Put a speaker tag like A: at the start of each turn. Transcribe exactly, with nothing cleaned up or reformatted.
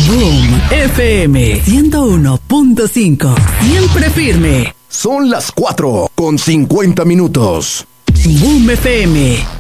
A: Boom F M ciento uno punto cinco. Siempre firme.
B: Son las cuatro con cincuenta minutos.
A: Boom F M.